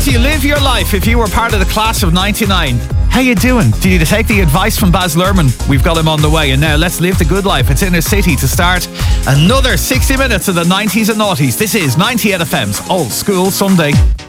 to you. Live your life if you were part of the class of 99. How you doing? Do you take the advice from Baz Luhrmann? We've got him on the way. And now let's live the good life. It's Inner City to start another 60 minutes of the 90s and noughties. This is 98 FM's Old School Sunday.